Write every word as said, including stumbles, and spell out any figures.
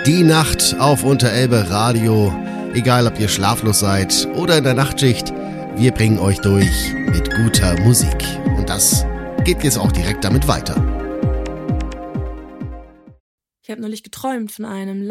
Die Nacht auf Unterelbe Radio. Egal, ob ihr schlaflos seid oder in der Nachtschicht, wir bringen euch durch mit guter Musik. Und das geht jetzt auch direkt damit weiter. Ich habe neulich geträumt von einem